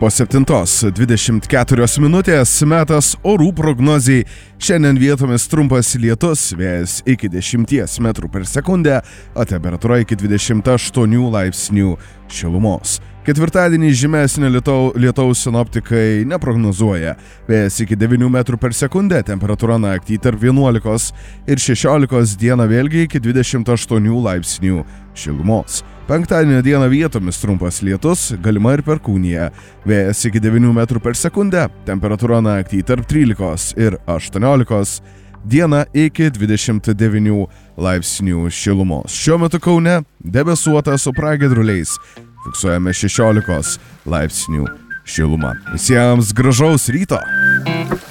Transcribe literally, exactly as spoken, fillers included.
Po septintos dvidešimt keturios minutės metas orų prognozijai. Šiandien vietomis trumpas lietus, vėjas iki dešimties metrų per sekundę, o temperatūra iki dvidešimt aštuonių laipsnių šilumos. Ketvirtadienį žymesnio lietau, lietaus sinoptikai neprognozuoja. Vėjas iki devynių metrų per sekundę, temperatūra naktį tarp vienuolikos ir šešiolikos, dieną vėlgi iki dvidešimt aštuonių laipsnių šilumos. Penktadienio dieną vietomis trumpas lietus, galima ir perkūnija. Vėjas iki devynių metrų per sekundę, temperatūra naktį tarp trylikos ir aštuoniolikos, diena iki dvidešimt devynių laipsnių šilumos. Šiuo metu Kaune debesuota su pragiedruliais. Fiksuojame šešiolikos laipsnių šilumą. Visiems gražaus ryto!